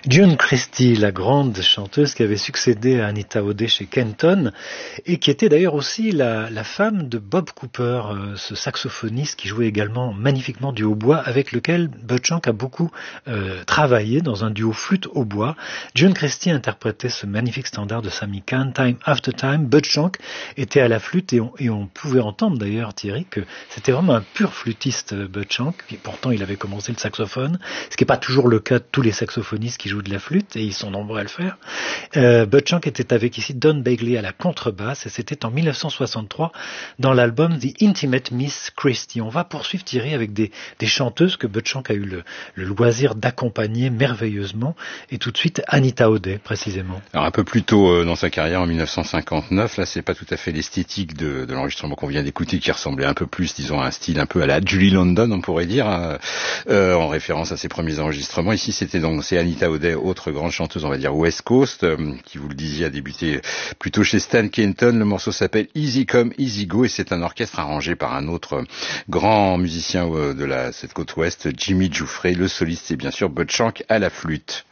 June Christy, la grande chanteuse qui avait succédé à Anita O'Day chez Kenton et qui était d'ailleurs aussi la femme de Bob Cooper, ce saxophoniste qui jouait également magnifiquement du hautbois avec lequel Bud Shank a beaucoup travaillé dans un duo flûte-hautbois. June Christy interprétait ce magnifique standard de Sammy Cahn, Time After Time. Bud Shank était à la flûte et on pouvait entendre d'ailleurs, Thierry, que c'était vraiment un pur flûtiste, Bud Shank, et pourtant il avait commencé le saxophone, ce qui n'est pas toujours le cas de tous les saxophonistes qui jouent de la flûte, et ils sont nombreux à le faire. Bud Shank était avec ici Don Bagley à la contrebasse, et c'était en 1963 dans l'album The Intimate Miss Christy. On va poursuivre, Thierry, avec des chanteuses que Bud Shank a eu le loisir d'accompagner merveilleusement, et tout de suite Anita O'Day, précisément. Alors un peu plus tôt dans sa carrière, en 1959, là c'est pas tout à fait l'esthétique de l'enregistrement qu'on vient d'écouter, qui ressemblait un peu plus, disons, à un style un peu à la Julie London, on pourrait dire, en référence à ses premiers enregistrements. Ici c'est Anita O'Day, autre grande chanteuse, on va dire West Coast, qui, vous le disiez, a débuté plutôt chez Stan Kenton. Le morceau s'appelle Easy Come Easy Go et c'est un orchestre arrangé par un autre grand musicien de cette côte ouest, Jimmy Giuffre. Le soliste c'est bien sûr Bud Shank à la flûte.